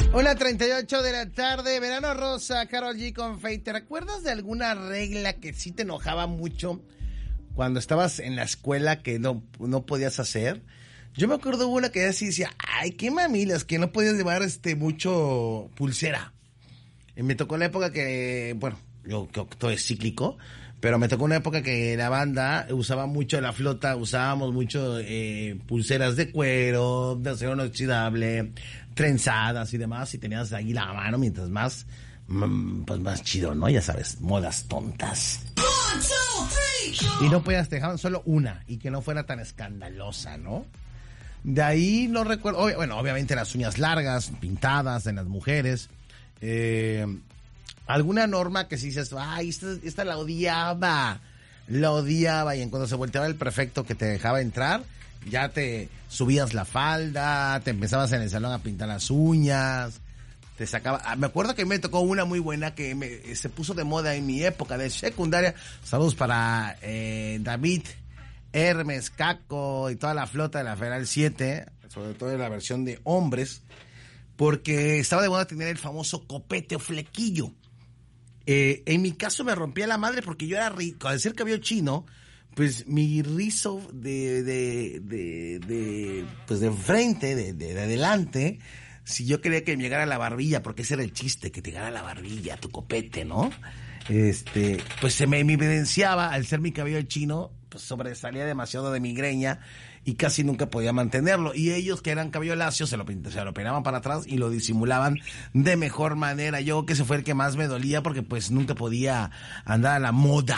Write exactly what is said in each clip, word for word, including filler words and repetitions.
una treinta y ocho de la tarde, Verano Rosa, Karol G con Faith. ¿Te recuerdas de alguna regla que sí te enojaba mucho cuando estabas en la escuela que no, no podías hacer? Yo me acuerdo de una que así decía, ay, qué mamilas, que no podías llevar este mucho pulsera. Y me tocó la época que, bueno, yo creo que todo es cíclico, pero me tocó una época que la banda usaba mucho, la flota, usábamos mucho eh, pulseras de cuero, de acero inoxidable, trenzadas y demás, y tenías ahí la mano, mientras más, mm, pues más chido, ¿no? Ya sabes, modas tontas. One, two, three, y no podías, te dejaban solo una, y que no fuera tan escandalosa, ¿no? De ahí no recuerdo, ob- bueno, obviamente las uñas largas, pintadas en las mujeres, eh, alguna norma que si dices, ay, esta, esta la odiaba, la odiaba, y en cuando se volteaba el prefecto que te dejaba entrar, ya te subías la falda, te empezabas en el salón a pintar las uñas, te sacaba, ah, me acuerdo que me tocó una muy buena que me, se puso de moda en mi época de secundaria. Saludos para eh, David, Hermes, Caco y toda la flota de la Federal siete, sobre todo en la versión de hombres, porque estaba de moda tener el famoso copete o flequillo. Eh, en mi caso me rompía la madre porque yo era rico, al ser cabello chino, pues mi rizo de, de, de, de pues de frente, de, de, de adelante, si yo quería que me llegara a la barbilla, porque ese era el chiste, que te llegara a la barbilla, tu copete, ¿no? Este, pues se me evidenciaba, al ser mi cabello chino, pues sobresalía demasiado de mi greña y casi nunca podía mantenerlo. Y ellos, que eran cabello lacio, se lo, se lo peinaban para atrás y lo disimulaban de mejor manera. Yo, que ese fue el que más me dolía, porque pues nunca podía andar a la moda.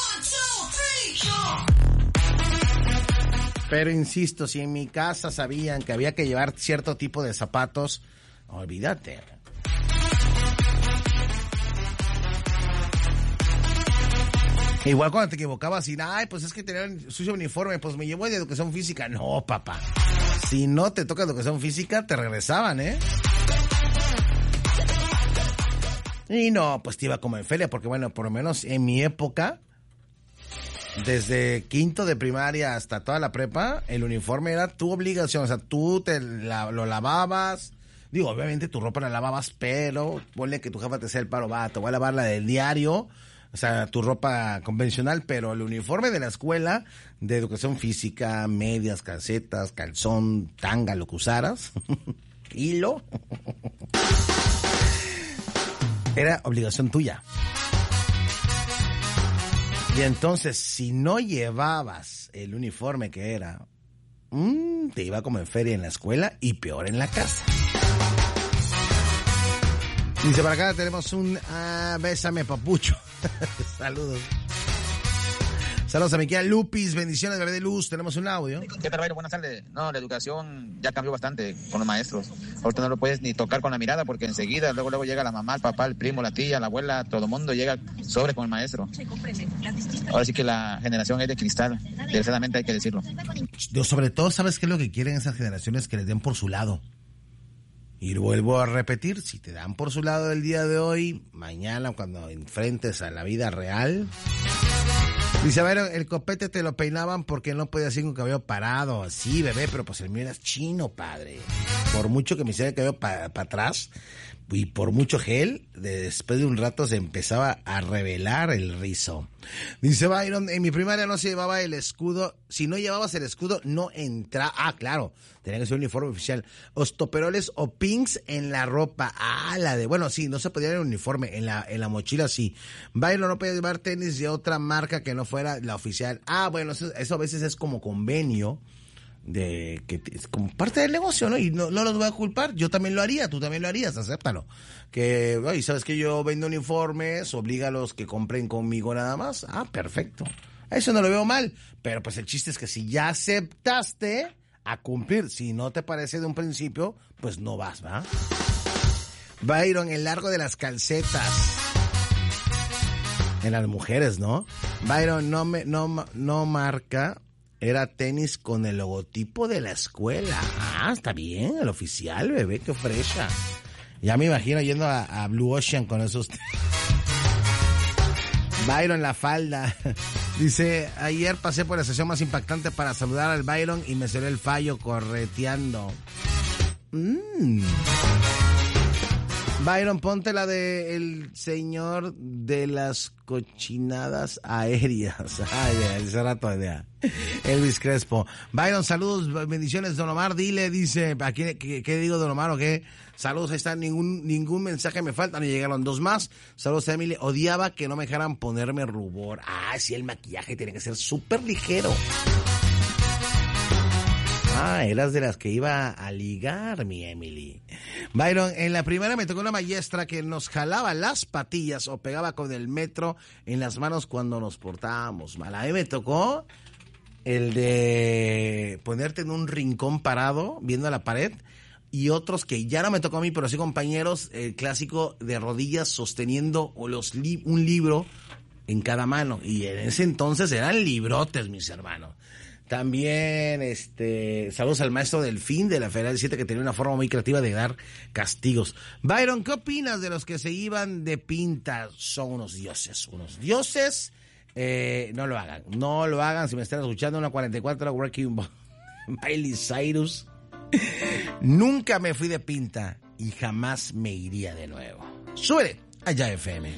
Pero insisto, si en mi casa sabían que había que llevar cierto tipo de zapatos, olvídate. Igual cuando te equivocabas y, ay, pues es que tenían sucio uniforme, pues me llevo de educación física. No, papá. Si no te toca educación física, te regresaban, ¿eh? Y no, pues te iba como en feria, porque bueno, por lo menos en mi época, desde quinto de primaria hasta toda la prepa, el uniforme era tu obligación. O sea, tú te la, lo lavabas. Digo, obviamente tu ropa la lavabas, pero ponle que tu jefa te sea el paro, va, te voy a lavar la del diario. O sea, tu ropa convencional, pero el uniforme de la escuela, de educación física, medias, calcetas, calzón, tanga, lo que usaras, hilo, era obligación tuya. Y entonces, si no llevabas el uniforme que era, mmm, te iba como en feria en la escuela y peor en la casa. Dice, para acá tenemos un ah, bésame papucho. Saludos. Saludos a mi querida Lupis, bendiciones, bebé de luz. Tenemos un audio. ¿Qué tal, Bayro? Buenas tardes. No, la educación ya cambió bastante con los maestros. Ahorita no lo puedes ni tocar con la mirada porque enseguida, luego luego llega la mamá, el papá, el primo, la tía, la abuela, todo el mundo llega sobre con el maestro. Ahora sí que la generación es de cristal, desgraciadamente hay que decirlo. Yo, sobre todo, ¿sabes qué es lo que quieren esas generaciones? Que les den por su lado. Y vuelvo a repetir, si te dan por su lado el día de hoy, mañana cuando enfrentes a la vida real... Dice, a ver, el copete te lo peinaban porque no podías ir con cabello parado. Sí, bebé, pero pues el mío era chino, padre. Por mucho que me hiciera el cabello para pa atrás y por mucho gel, de, después de un rato se empezaba a revelar el rizo. Dice Byron, en mi primaria no se llevaba el escudo. Si no llevabas el escudo, no entraba. Ah, claro, tenía que ser un uniforme oficial. Ostoperoles o pins en la ropa. Ah, la de... Bueno, sí, no se podía ir uniforme. En la, en la mochila, sí. Byron no podía llevar tenis de otra marca que no fuera la oficial. Ah, bueno, eso, eso a veces es como convenio de que es como parte del negocio, ¿no? Y no, no los voy a culpar, yo también lo haría, tú también lo harías, acéptalo. Que, oye, ¿sabes que yo vendo uniformes? Obliga a los que compren conmigo nada más. Ah, perfecto. Eso no lo veo mal, pero pues el chiste es que si ya aceptaste a cumplir, si no te parece de un principio, pues no vas, ¿va? Byron, el largo de las calcetas. En las mujeres, ¿no? Byron, no me, no, no marca... Era tenis con el logotipo de la escuela. Ah, está bien, el oficial, bebé, qué fresha. Ya me imagino yendo a, a Blue Ocean con esos... Byron, la falda. Dice, ayer pasé por la sesión más impactante para saludar al Byron y me salió el fallo correteando. Mmm. Byron, ponte la de El Señor de las Cochinadas Aéreas. Ay, ese rato de Elvis Crespo. Byron, saludos, bendiciones, Don Omar. Dile, dice, ¿a qué, qué, qué digo, Don Omar, o qué? Saludos, ahí está, ningún, ningún mensaje me falta, ni llegaron dos más. Saludos a Emily. Odiaba que no me dejaran ponerme rubor. Ah, sí, el maquillaje tiene que ser súper ligero. Ah, eras de las que iba a ligar, mi Emily. Byron, en la primera me tocó una maestra que nos jalaba las patillas o pegaba con el metro en las manos cuando nos portábamos mal. A mí me tocó el de ponerte en un rincón parado, viendo la pared, y otros que ya no me tocó a mí, pero sí compañeros, el clásico de rodillas sosteniendo los li- un libro en cada mano. Y en ese entonces eran librotes, mis hermanos. También, este, saludos al maestro Delfín de la Federal siete, que tenía una forma muy creativa de dar castigos. Byron, ¿qué opinas de los que se iban de pinta? Son unos dioses, unos dioses. Eh, no lo hagan, no lo hagan. Si me están escuchando, una cuarenta y cuatro, Working Miley Cyrus. Nunca me fui de pinta y jamás me iría de nuevo. Súbele allá F M.